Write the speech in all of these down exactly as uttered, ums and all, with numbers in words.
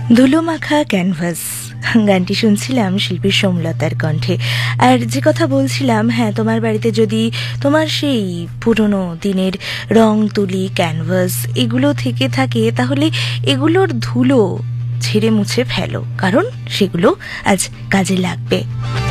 ধুলো মাখা ক্যানভাস গানটি শুনছিলাম শিল্পী সোমলতার কণ্ঠে। আর যে কথা বলছিলাম, হ্যাঁ, তোমার বাড়িতে যদি তোমার সেই পুরনো দিনের রং তুলি ক্যানভাস এগুলো থেকে থাকে, তাহলে এগুলোর ধুলো ঝেড়ে মুছে ফেলো, কারণ সেগুলো আজ কাজে লাগবে।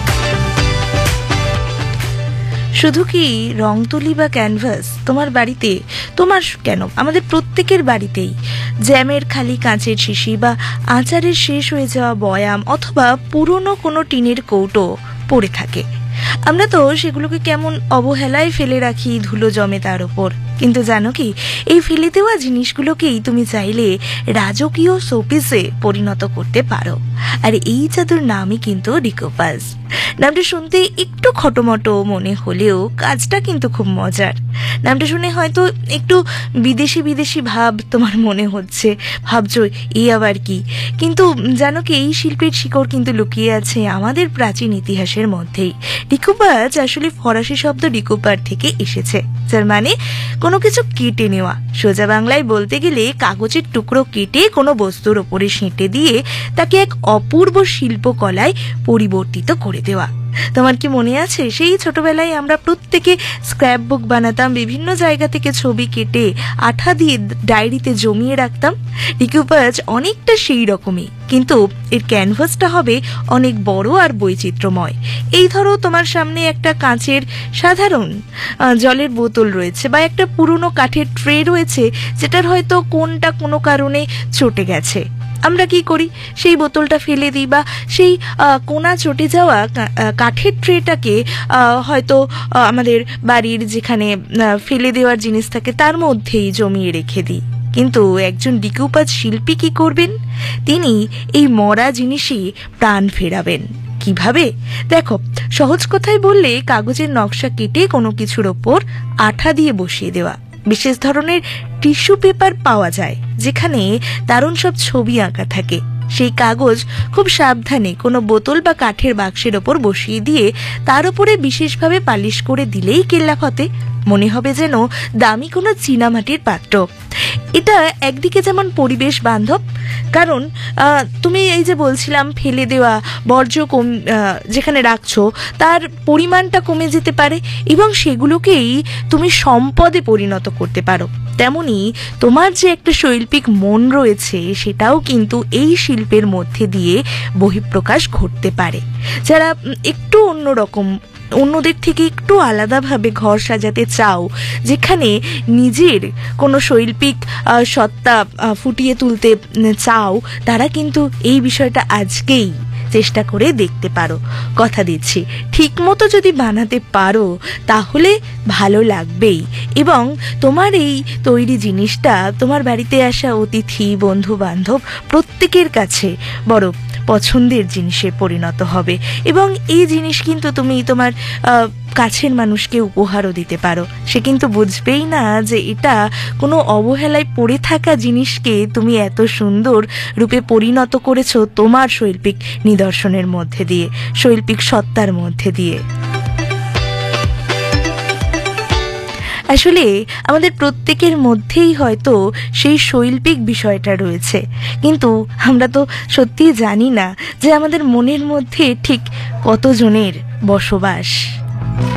শুধু কি রং তুলি বা ক্যানভাস তোমার বাড়িতে, তোমার কেন আমাদের প্রত্যেকের বাড়িতেই জ্যামের খালি কাঁচের শিশি বা আচারের শেষ হয়ে যাওয়া বয়াম অথবা পুরনো কোনো টিনের কৌটো পড়ে থাকে। আমরা তো সেগুলোকে কেমন অবহেলায় ফেলে রাখি, ধুলো জমে তার ওপর। কিন্তু জানো কি, এই ফেলে দেওয়া জিনিসগুলোকেই তুমি চাইলে রাজকীয় শোপিসে পরিণত করতে পারো। আর এই জাদুর নামই কিন্তু ডিকোপাজ। নামটা শুনতে একটু খটোমটো মনে হলেও কাজটা কিন্তু খুব মজার। নামটা শুনে হয়তো একটু বিদেশি বিদেশি ভাব তোমার মনে হচ্ছে, ভাবছো এই আবার কি। কিন্তু জানো কি, এই শিল্পের শিকড় কিন্তু লুকিয়ে আছে আমাদের প্রাচীন ইতিহাসের মধ্যেই। ডিকোপাজ আসলে ফরাসি শব্দ ডিকোপার থেকে এসেছে, যার মানে কোনো কিছু কেটে নেওয়া। সোজা বাংলায় বলতে গেলে কাগজের টুকরো কেটে কোনো বস্তুর ওপরে সেঁটে দিয়ে তাকে এক অপূর্ব শিল্পকলায় পরিবর্তিত করে দেওয়া। তোমার কি মনে আছে, সেই ছোটবেলায় আমরা প্রত্যেকে স্ক্র্যাপ বুক বানাতাম, বিভিন্ন জায়গা থেকে ছবি কেটে আঠা দিয়ে ডায়েরিতে জমিয়ে রাখতাম? ডিকোপাজ অনেকটা সেই রকমই, কিন্তু এর ক্যানভাসটা হবে অনেক বড় আর বৈচিত্র্যময়। এই ধরো, তোমার সামনে একটা কাঁচের সাধারণ জলের বোতল রয়েছে বা একটা পুরনো কাঠের ট্রে রয়েছে, যেটার হয়তো কোনটা কোনো কারণে চটে গেছে। আমরা কি করি, সেই বোতলটা ফেলে দিই বা সেই কোনা চটে যাওয়া কাঠের ট্রেটাকে হয়তো আমাদের বাড়ির যেখানে ফেলে দেওয়ার জিনিস থাকে তার মধ্যেই জমিয়ে রেখে দিই। কিন্তু একজন ডিকোপাজ শিল্পী কি করবেন? তিনি এই মরা জিনিসই প্রাণ ফেরাবেন। কিভাবে? দেখো, সহজ কথায় বললে কাগজের নকশা কেটে কোনো কিছুর ওপর আঠা দিয়ে বসিয়ে দেওয়া। বিশেষ ধরনের টিস্যু পেপার পাওয়া যায় যেখানে দারুণ সব ছবি আঁকা থাকে। সেই কাগজ খুব সাবধানে কোনো বোতল বা কাঠের বাক্সের ওপর বসিয়ে দিয়ে তার উপরে বিশেষভাবে পালিশ করে দিলেই কেল্লাফতে মনে হবে যেন দামি কোনো চীনামাটির পাত্র। এটা একদিকে যেমন পরিবেশ বান্ধব, কারণ তুমি এই যে বলছিলাম ফেলে দেওয়া বর্জ্য কম যেখানে রাখছো তার পরিমাণটা কমে যেতে পারে এবং সেগুলোকেই তুমি সম্পদে পরিণত করতে পারো। তেমনি তোমার যে একটা শৈল্পিক মন রয়েছে, সেটাও কিন্তু এই শিল্পের মধ্যে দিয়ে বহিঃপ্রকাশ ঘটতে পারে। যারা একটু অন্যরকম, অন্যদের থেকে একটু আলাদাভাবে ঘর সাজাতে চাও, যেখানে নিজের কোনো শৈল্পিক সত্তা ফুটিয়ে তুলতে চাও, তারা কিন্তু এই বিষয়টা আজকেই চেষ্টা করে দেখতে পারো। কথা দিচ্ছি, ঠিক মতো যদি বানাতে পারো তাহলে ভালো লাগবেই, এবং তোমার এই তৈরি জিনিসটা তোমার বাড়িতে আসা অতিথি, বন্ধু বান্ধব প্রত্যেকের কাছে বড় পছন্দের জিনিসে পরিণত হবে। এবং এই জিনিস কিন্তু তুমি তোমার কাছের মানুষকে উপহারও দিতে পারো। সে কিন্তু বুঝবেই না যে এটা কোনো অবহেলায় পড়ে থাকা জিনিসকে তুমি এত সুন্দর রূপে পরিণত করেছো তোমার শৈল্পিক নিদর্শনের মধ্যে দিয়ে, শৈল্পিক সত্তার মধ্যে দিয়ে। আসলে আমাদের প্রত্যেকের মধ্যেই হয়তো সেই শৈল্পিক বিষয়টা রয়েছে, কিন্তু আমরা তো সত্যিই জানি না যে আমাদের মনের মধ্যে ঠিক কতজনের বসবাস।